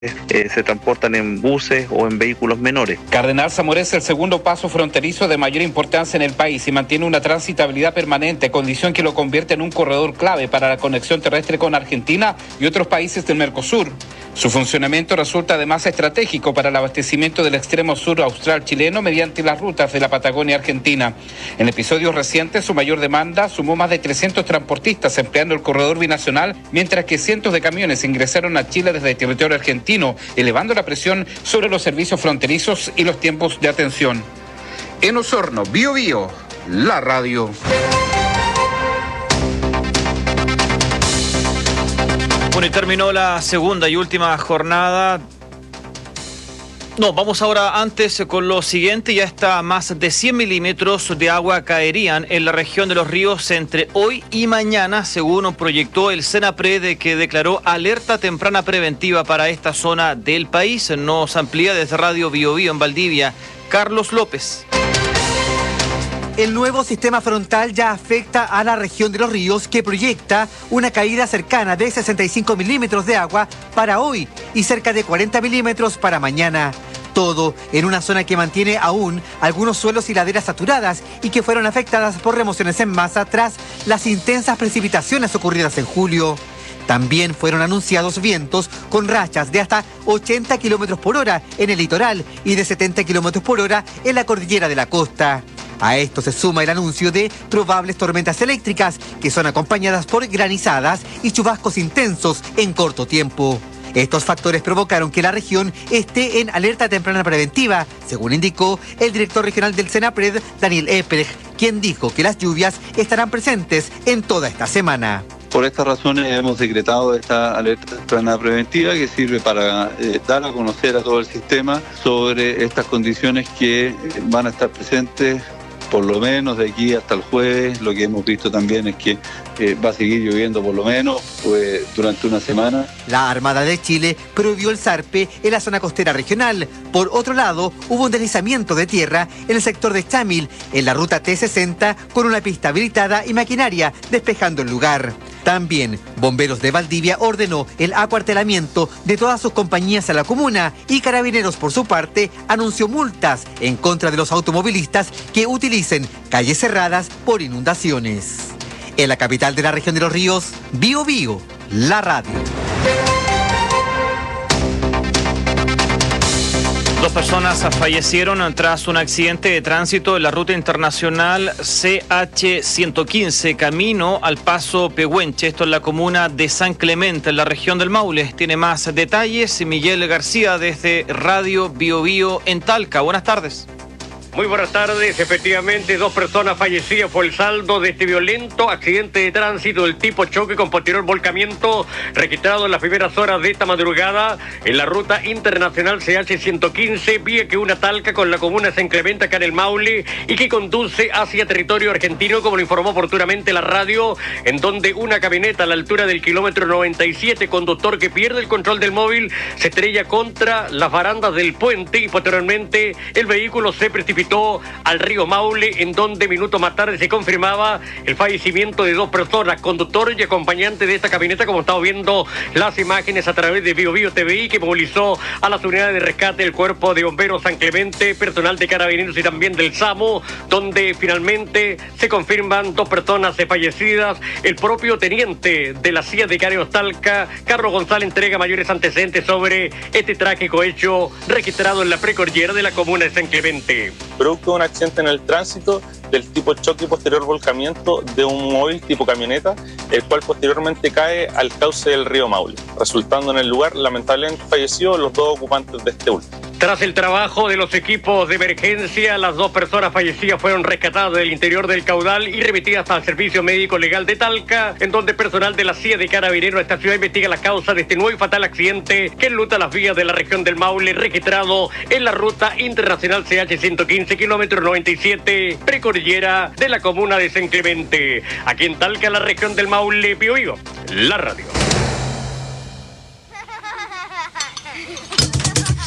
se transportan en buses o en vehículos menores. Cardenal Zamora es el segundo paso fronterizo de mayor importancia en el país y mantiene una transitabilidad permanente, condición que lo convierte en un corredor clave para la conexión terrestre con Argentina y otros países del Mercosur. Su funcionamiento resulta además estratégico para el abastecimiento del extremo sur austral chileno mediante las rutas de la Patagonia Argentina. En episodios recientes, su mayor demanda sumó más de 300 transportistas empleando el corredor binacional, mientras que cientos de camiones ingresaron a Chile desde el territorio argentino, elevando la presión sobre los servicios fronterizos y los tiempos de atención. En Osorno, Bío Bío, la radio. Bueno, y terminó la segunda y última jornada. No, vamos ahora antes con lo siguiente. Ya está, más de 100 milímetros de agua caerían en la región de Los Ríos entre hoy y mañana, según proyectó el Senapred, que declaró alerta temprana preventiva para esta zona del país. Nos amplía desde Radio Bío Bío en Valdivia, Carlos López. El nuevo sistema frontal ya afecta a la región de Los Ríos, que proyecta una caída cercana de 65 milímetros de agua para hoy y cerca de 40 milímetros para mañana. Todo en una zona que mantiene aún algunos suelos y laderas saturadas y que fueron afectadas por remociones en masa tras las intensas precipitaciones ocurridas en julio. También fueron anunciados vientos con rachas de hasta 80 kilómetros por hora en el litoral y de 70 kilómetros por hora en la cordillera de la costa. A esto se suma el anuncio de probables tormentas eléctricas, que son acompañadas por granizadas y chubascos intensos en corto tiempo. Estos factores provocaron que la región esté en alerta temprana preventiva, según indicó el director regional del Senapred, Daniel Epprecht, quien dijo que las lluvias estarán presentes en toda esta semana. Por estas razones hemos decretado esta alerta temprana preventiva que sirve para dar a conocer a todo el sistema sobre estas condiciones que van a estar presentes por lo menos de aquí hasta el jueves. Lo que hemos visto también es que va a seguir lloviendo por lo menos durante una semana. La Armada de Chile prohibió el zarpe en la zona costera regional. Por otro lado, hubo un deslizamiento de tierra en el sector de Chamil, en la ruta T60, con una pista habilitada y maquinaria despejando el lugar. También, Bomberos de Valdivia ordenó el acuartelamiento de todas sus compañías a la comuna y Carabineros, por su parte, anunció multas en contra de los automovilistas que utilicen calles cerradas por inundaciones. En la capital de la región de Los Ríos, Bío Bío, la radio. 2 personas fallecieron tras un accidente de tránsito en la ruta internacional CH-115, camino al Paso Pehuenche, esto en la comuna de San Clemente, en la región del Maule. Tiene más detalles Miguel García desde Radio Bío Bío en Talca. Buenas tardes. Muy buenas tardes. Efectivamente, 2 personas fallecidas fue el saldo de este violento accidente de tránsito del tipo choque con posterior volcamiento registrado en las primeras horas de esta madrugada en la ruta internacional CH-115, vía que une Talca con la comuna de San Clemente acá en el Maule y que conduce hacia territorio argentino, como lo informó oportunamente la radio, en donde una camioneta a la altura del kilómetro 97, conductor que pierde el control del móvil, se estrella contra las barandas del puente y posteriormente el vehículo se precipitó al río Maule, en donde minutos más tarde se confirmaba el fallecimiento de 2 personas, conductor y acompañante de esta camioneta, como estamos viendo las imágenes a través de Bío Bío TVI, que movilizó a las unidades de rescate del Cuerpo de Bomberos San Clemente, personal de Carabineros y también del SAMU, donde finalmente se confirman 2 personas fallecidas. El propio teniente de la CIA de Carabineros Talca, Carlos González, entrega mayores antecedentes sobre este trágico hecho registrado en la precordillera de la comuna de San Clemente. Producto de un accidente en el tránsito del tipo choque y posterior volcamiento de un móvil tipo camioneta, el cual posteriormente cae al cauce del río Maule, resultando en el lugar lamentablemente fallecidos los 2 ocupantes de este último. Tras el trabajo de los equipos de emergencia, las 2 personas fallecidas fueron rescatadas del interior del caudal y remitidas al Servicio Médico Legal de Talca, en donde personal de la CIA de Carabineros de esta ciudad investiga la causa de este nuevo y fatal accidente que enluta las vías de la región del Maule, registrado en la ruta internacional CH-115, kilómetro 97, precordillera de la comuna de San Clemente. Aquí en Talca, la región del Maule, Bío Bío, la radio.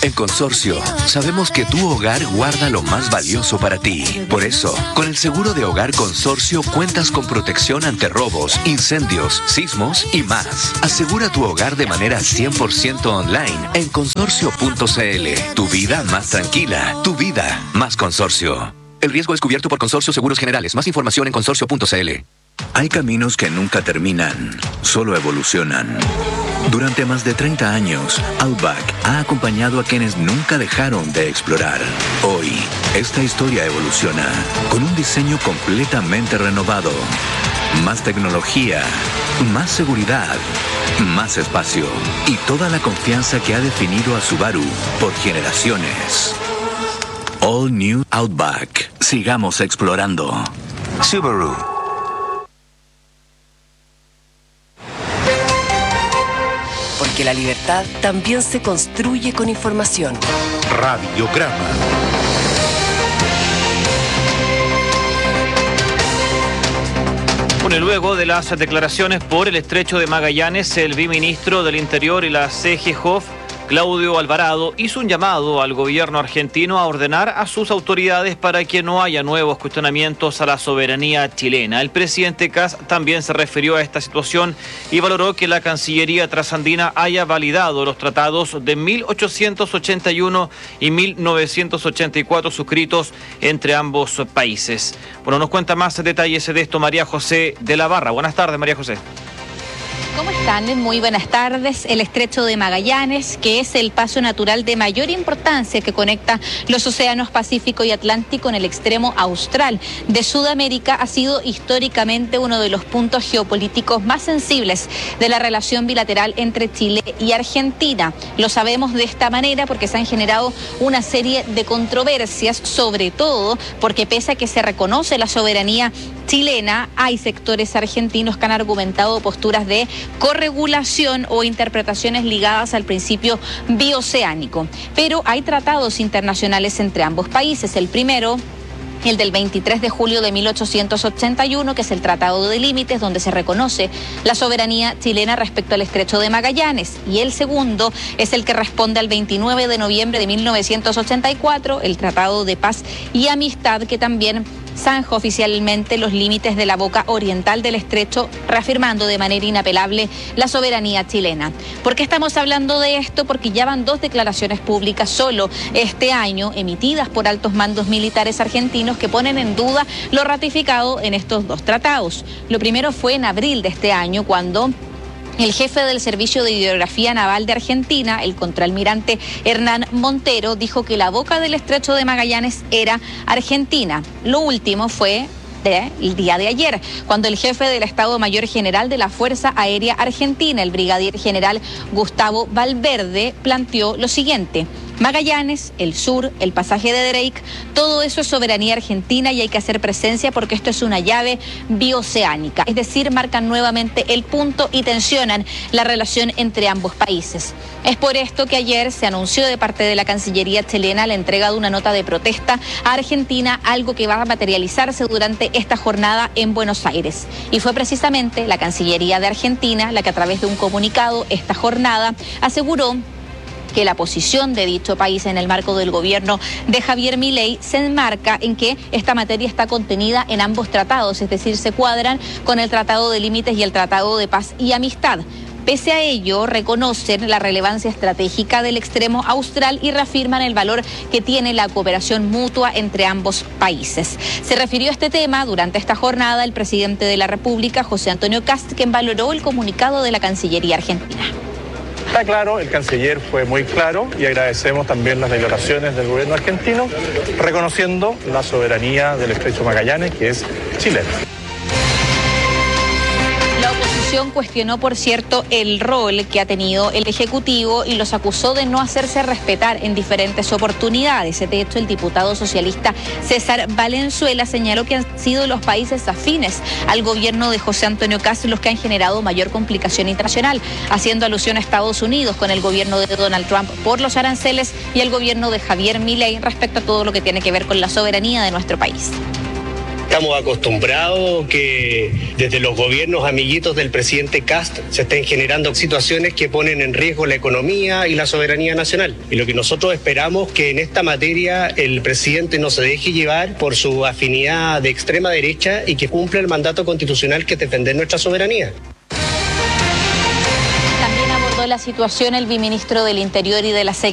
En Consorcio, sabemos que tu hogar guarda lo más valioso para ti. Por eso, con el seguro de hogar Consorcio cuentas con protección ante robos, incendios, sismos y más. Asegura tu hogar de manera 100% online en consorcio.cl. Tu vida más tranquila, tu vida más Consorcio. El riesgo es cubierto por Consorcio Seguros Generales. Más información en consorcio.cl. Hay caminos que nunca terminan, solo evolucionan. Durante más de 30 años, Outback ha acompañado a quienes nunca dejaron de explorar. Hoy, esta historia evoluciona con un diseño completamente renovado. Más tecnología, más seguridad, más espacio y toda la confianza que ha definido a Subaru por generaciones. All New Outback. Sigamos explorando. Subaru. Porque la libertad también se construye con información. Radiograma. Bueno, y luego de las declaraciones por el estrecho de Magallanes, el viceministro del Interior y la CGJOF, Claudio Alvarado, hizo un llamado al gobierno argentino a ordenar a sus autoridades para que no haya nuevos cuestionamientos a la soberanía chilena. El presidente Kast también se refirió a esta situación y valoró que la Cancillería trasandina haya validado los tratados de 1881 y 1984 suscritos entre ambos países. Bueno, nos cuenta más detalles de esto María José de la Barra. Buenas tardes, María José. ¿Cómo están? Muy buenas tardes. El estrecho de Magallanes, que es el paso natural de mayor importancia que conecta los océanos Pacífico y Atlántico en el extremo austral de Sudamérica, ha sido históricamente uno de los puntos geopolíticos más sensibles de la relación bilateral entre Chile y Argentina. Lo sabemos de esta manera porque se han generado una serie de controversias, sobre todo porque pese a que se reconoce la soberanía chilena, hay sectores argentinos que han argumentado posturas de corregulación o interpretaciones ligadas al principio bioceánico. Pero hay tratados internacionales entre ambos países. El primero, el del 23 de julio de 1881, que es el Tratado de Límites, donde se reconoce la soberanía chilena respecto al estrecho de Magallanes. Y el segundo es el que responde al 29 de noviembre de 1984, el Tratado de Paz y Amistad, que también zanja oficialmente los límites de la boca oriental del estrecho, reafirmando de manera inapelable la soberanía chilena. ¿Por qué estamos hablando de esto? Porque ya van 2 declaraciones públicas solo este año, emitidas por altos mandos militares argentinos, que ponen en duda lo ratificado en estos 2 tratados. Lo primero fue en abril de este año, cuando el jefe del Servicio de Hidrografía Naval de Argentina, el contraalmirante Hernán Montero, dijo que la boca del estrecho de Magallanes era Argentina. Lo último fue el día de ayer, cuando el jefe del Estado Mayor General de la Fuerza Aérea Argentina, el brigadier general Gustavo Valverde, planteó lo siguiente: Magallanes, el sur, el pasaje de Drake, todo eso es soberanía argentina y hay que hacer presencia porque esto es una llave bioceánica. Es decir, marcan nuevamente el punto y tensionan la relación entre ambos países. Es por esto que ayer se anunció de parte de la Cancillería chilena la entrega de una nota de protesta a Argentina, algo que va a materializarse durante esta jornada en Buenos Aires. Y fue precisamente la Cancillería de Argentina la que, a través de un comunicado esta jornada, aseguró que la posición de dicho país en el marco del gobierno de Javier Milei se enmarca en que esta materia está contenida en ambos tratados, es decir, se cuadran con el Tratado de Límites y el Tratado de Paz y Amistad. Pese a ello, reconocen la relevancia estratégica del extremo austral y reafirman el valor que tiene la cooperación mutua entre ambos países. Se refirió a este tema durante esta jornada el presidente de la República, José Antonio Kast, quien valoró el comunicado de la Cancillería argentina. Está claro, el canciller fue muy claro y agradecemos también las declaraciones del gobierno argentino reconociendo la soberanía del estrecho Magallanes, que es chilena. La oposición cuestionó, por cierto, el rol que ha tenido el Ejecutivo y los acusó de no hacerse respetar en diferentes oportunidades. De hecho, el diputado socialista César Valenzuela señaló que han sido los países afines al gobierno de José Antonio Kast los que han generado mayor complicación internacional, haciendo alusión a Estados Unidos con el gobierno de Donald Trump por los aranceles y el gobierno de Javier Milei respecto a todo lo que tiene que ver con la soberanía de nuestro país. Estamos acostumbrados que desde los gobiernos amiguitos del presidente Kast se estén generando situaciones que ponen en riesgo la economía y la soberanía nacional. Y lo que nosotros esperamos que en esta materia el presidente no se deje llevar por su afinidad de extrema derecha y que cumpla el mandato constitucional que es defender nuestra soberanía. También abordó la situación el viceministro del Interior y de la Seguridad.